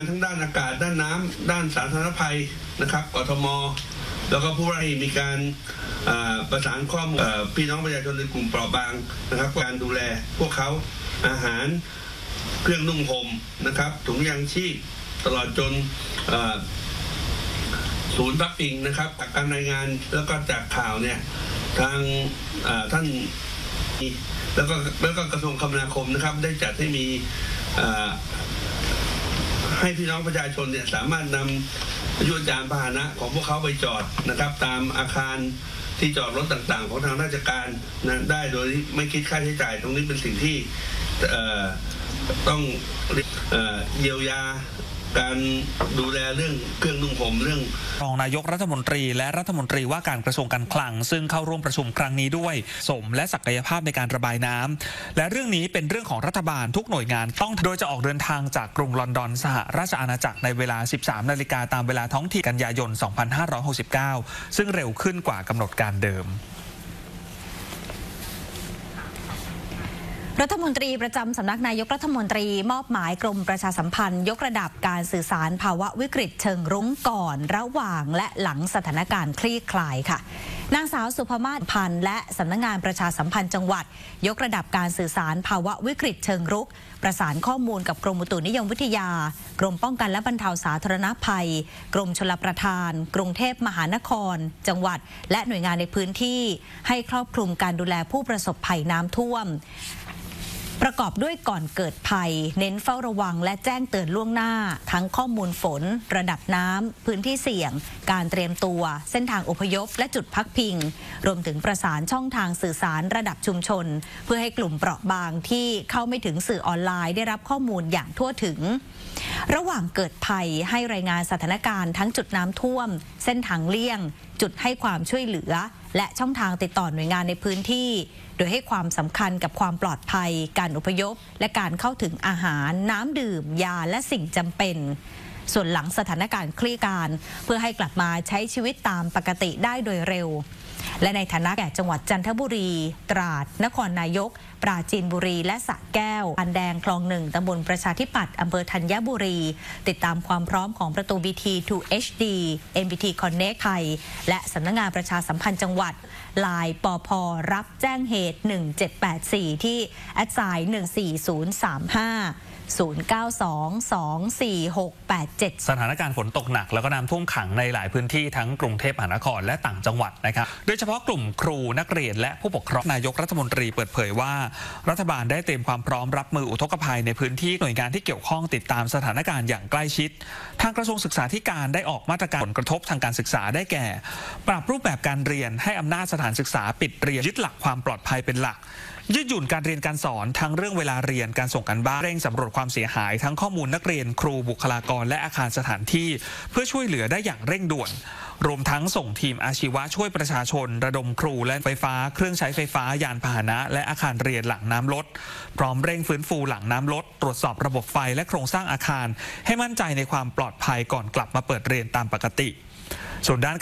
ทั้งด้านอากาศด้านน้ำด้านสาธารณภัยนะครับกทมแล้วก็ผู้ว่ามีการประสานข้อมูลพี่น้องประชาชนในกลุ่มเปราะบางนะครับการดูแลพวกเขาอาหารเครื่องนุ่งห่มนะครับถุงยางชีพตลอดจนศูนย์พักพิงนะครับจากการรายงานแล้วก็จากข่าวเนี่ยทางท่านแล้วก็กระทรวงคมนาคมนะครับได้จัดให้มีให้พี่น้องประชาชนเนี่ยสามารถนำยุทธยานพาหนะของพวกเขาไปจอดนะครับตามอาคารที่จอดรถต่างๆของทางราชการนะได้โดยไม่คิดค่าใช้จ่ายตรงนี้เป็นสิ่งที่ต้องเยียวยาการดูแลเรื่องเครื่องนุ่งห่มเรื่องรองนายกรัฐมนตรีและรัฐมนตรีว่าการกระทรวงการคลังซึ่งเข้าร่วมประชุมครั้งนี้ด้วยสมและศักยภาพในการระบายน้ำและเรื่องนี้เป็นเรื่องของรัฐบาลทุกหน่วยงานต้องโดยจะออกเดินทางจากกรุงลอนดอนสหราชอาณาจักรในเวลา 13 นาฬิกาตามเวลาท้องถิ่นกันยายน 2569 ซึ่งเร็วขึ้นกว่ากำหนดการเดิมรัฐมนตรีประจำสำนักนายกรัฐมนตรีมอบหมายกรมประชาสัมพันธ์ยกระดับการสื่อสารภาวะวิกฤตเชิงรุกก่อนระหว่างและหลังสถานการณ์คลี่คลายค่ะนางสาวสุภมาศพันธ์และสำนักงานประชาสัมพันธ์จังหวัดยกระดับการสื่อสารภาวะวิกฤตเชิงรุกประสานข้อมูลกับกรมอุตุนิยมวิทยากรมป้องกันและบรรเทาสาธารณภัยกรมชลประทานกรุงเทพมหานครจังหวัดและหน่วยงานในพื้นที่ให้ครอบคลุมการดูแลผู้ประสบภัยน้ำท่วมประกอบด้วยก่อนเกิดภัยเน้นเฝ้าระวังและแจ้งเตือนล่วงหน้าทั้งข้อมูลฝนระดับน้ำพื้นที่เสี่ยงการเตรียมตัวเส้นทางอพยพและจุดพักพิงรวมถึงประสานช่องทางสื่อสารระดับชุมชนเพื่อให้กลุ่มเปราะบางที่เข้าไม่ถึงสื่อออนไลน์ได้รับข้อมูลอย่างทั่วถึงระหว่างเกิดภัยให้รายงานสถานการณ์ทั้งจุดน้ำท่วมเส้นทางเลี่ยงจุดให้ความช่วยเหลือและช่องทางติดต่อหน่วยงานในพื้นที่โดยให้ความสำคัญกับความปลอดภัยการอพยพและการเข้าถึงอาหารน้ำดื่มยาและสิ่งจำเป็นส่วนหลังสถานการณ์คลี่คลายเพื่อให้กลับมาใช้ชีวิตตามปกติได้โดยเร็วและในฐานะแก่จังหวัดจันทบุรีตราดนครนายกปราจีนบุรีและสระแก้วอันแดงคลองหนึ่งตำบลประชาธิปัตย์อำเภอธัญบุรีติดตามความพร้อมของประตู BT to HD MBT Connect ไทยและสำนักงานประชาสัมพันธ์จังหวัดไลน์ปพรับแจ้งเหตุ1784ที่@14035 09224687 สถานการณ์ฝนตกหนักแล้วก็น้ำท่วมขังในหลายพื้นที่ทั้งกรุงเทพมหานครและต่างจังหวัดนะครับโดยเฉพาะกลุ่มครูนักเรียนและผู้ปกครองนายกรัฐมนตรีเปิดเผยว่ารัฐบาลได้เตรียมความพร้อมรับมืออุทกภัยในพื้นที่หน่วยงานที่เกี่ยวข้องติดตามสถานการณ์อย่างใกล้ชิดทางกระทรวงศึกษาธิการได้ออกมาตรการผลกระทบทางการศึกษาได้แก่ปรับรูปแบบการเรียนให้อำนาจสถานศึกษาปิดเรียนยึดหลักความปลอดภัยเป็นหลักยืดหยุ่นการเรียนการสอนทั้งเรื่องเวลาเรียนการส่งกันบ้านเร่งสำรวจความเสียหายทั้งข้อมูลนักเรียนครูบุคลากรและอาคารสถานที่เพื่อช่วยเหลือได้อย่างเร่งด่วนรวมทั้งส่งทีมอาชีวะช่วยประชาชนระดมครูและไฟฟ้าเครื่องใช้ไฟฟ้ายานพาหนะและอาคารเรียนหลังน้ำลดพร้อมเร่งฟื้นฟูหลังน้ำลดตรวจสอบระบบไฟและโครงสร้างอาคารให้มั่นใจในความปลอดภัยก่อนกลับมาเปิดเรียนตามปกติส่วนด้าน